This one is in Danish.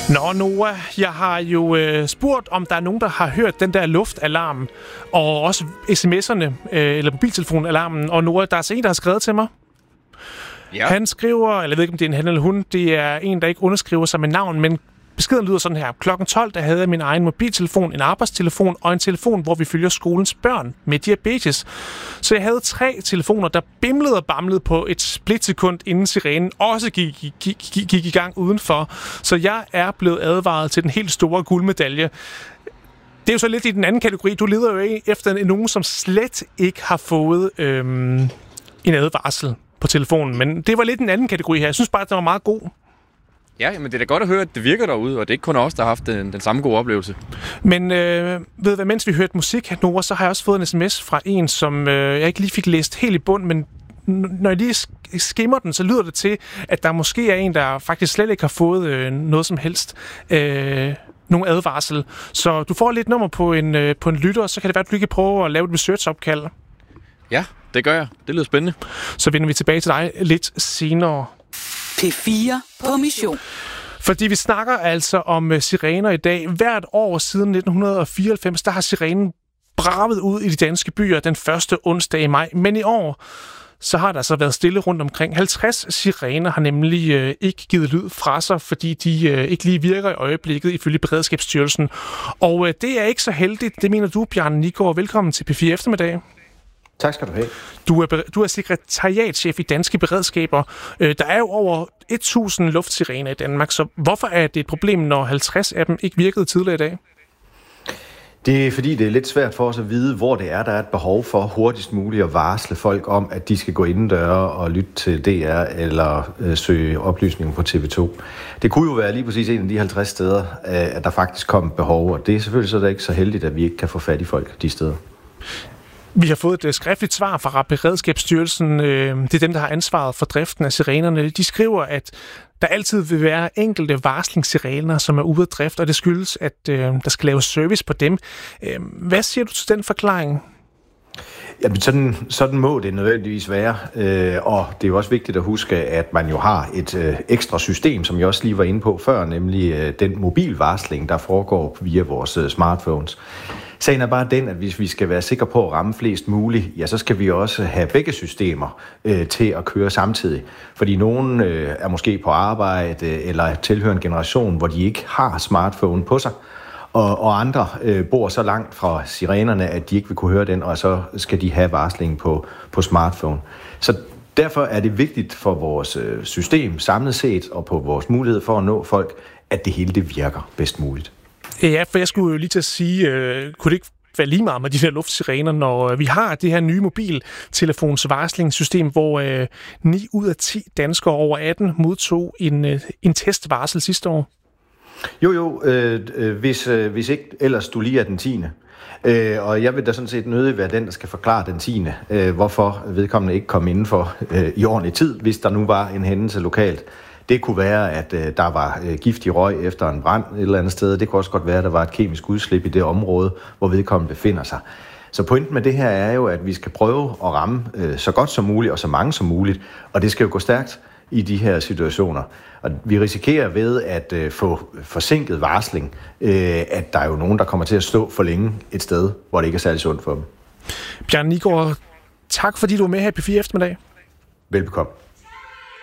Nå, Noah, jeg har jo spurgt, om der er nogen, der har hørt den der luftalarm, og også sms'erne, eller mobiltelefonalarmen, og Noah, der er en, der har skrevet til mig. Ja. Han skriver, eller jeg ved ikke, om det er en han eller hun, det er en, der ikke underskriver sig med navn, men beskeden lyder sådan her. Klokken 12, der havde jeg min egen mobiltelefon, en arbejdstelefon og en telefon, hvor vi følger skolens børn med diabetes. Så jeg havde 3 telefoner, der bimlede og bamlede på et splitsekund, inden sirenen også gik i gang udenfor. Så jeg er blevet advaret til den helt store guldmedalje. Det er jo så lidt i den anden kategori. Du leder jo efter nogen, som slet ikke har fået en advarsel på telefonen. Men det var lidt en anden kategori her. Jeg synes bare, at det var meget god. Ja, men det er da godt at høre, at det virker derude, og det er ikke kun os, der har haft den samme gode oplevelse. Men ved hvad, mens vi hørte musik her, Nora, så har jeg også fået en sms fra en, som jeg ikke lige fik læst helt i bund, men når jeg lige skimmer den, så lyder det til, at der måske er en, der faktisk slet ikke har fået noget som helst. Nogen advarsel. Så du får lidt nummer på en lytter, så kan det være, at du lige kan prøve at lave et research-opkald. Ja, det gør jeg. Det lyder spændende. Så vender vi tilbage til dig lidt senere. P4 på mission. Fordi vi snakker altså om sirener i dag. Hvert år siden 1994, der har sirenen braget ud i de danske byer den første onsdag i maj. Men i år, så har der så været stille rundt omkring. 50 sirener har nemlig ikke givet lyd fra sig, fordi de ikke lige virker i øjeblikket ifølge Beredskabsstyrelsen. Og det er ikke så heldigt, det mener du, Bjarne Nigård. Velkommen til P4 Eftermiddag. Tak skal du have. Du er sekretariatschef i Danske Beredskaber. Der er jo over 1000 luftsirener i Danmark, så hvorfor er det et problem, når 50 af dem ikke virkede tidligere i dag? Det er fordi, det er lidt svært for os at vide, hvor det er, der er et behov for hurtigst muligt at varsle folk om, at de skal gå indendøre og lytte til DR eller søge oplysninger på TV2. Det kunne jo være lige præcis en af de 50 steder, at der faktisk kom behov, og det er selvfølgelig så ikke så heldigt, at vi ikke kan få fat i folk de steder. Vi har fået et skriftligt svar fra Beredskabsstyrelsen. Det er dem, der har ansvaret for driften af sirenerne. De skriver, at der altid vil være enkelte varslingssirener, som er ude af drift, og det skyldes, at der skal laves service på dem. Hvad siger du til den forklaring? Jamen, sådan må det nødvendigvis være, og det er jo også vigtigt at huske, at man jo har et ekstra system, som jeg også lige var inde på før, nemlig den mobilvarsling, der foregår via vores smartphones. Sagen er bare den, at hvis vi skal være sikre på at ramme flest muligt, ja, så skal vi også have begge systemer til at køre samtidig. Fordi nogen er måske på arbejde eller tilhører en generation, hvor de ikke har smartphone på sig, og andre bor så langt fra sirenerne, at de ikke vil kunne høre den, og så skal de have varslingen på smartphone. Så derfor er det vigtigt for vores system samlet set, og på vores mulighed for at nå folk, at det hele det virker bedst muligt. Ja, for jeg skulle jo lige til at sige, kunne det ikke være lige meget med de her luftsirener, når vi har det her nye mobiltelefonsvarslingssystem, hvor 9 ud af 10 danskere over 18 modtog en testvarsel sidste år? Jo, hvis ikke ellers du lige er den 10. Og jeg vil da sådan set nødig være den, der skal forklare den 10. Hvorfor vedkommende ikke kom indenfor i ordentlig tid, hvis der nu var en hændelse lokalt. Det kunne være, at der var giftig røg efter en brand et eller andet sted. Det kunne også godt være, at der var et kemisk udslip i det område, hvor vedkommende befinder sig. Så pointen med det her er jo, at vi skal prøve at ramme så godt som muligt og så mange som muligt. Og det skal jo gå stærkt i de her situationer. Og vi risikerer ved at få forsinket varsling, at der er jo nogen, der kommer til at stå for længe et sted, hvor det ikke er særlig sundt for dem. Bjarne Nigård, tak fordi du var med her på P4 Eftermiddag. Velbekomme.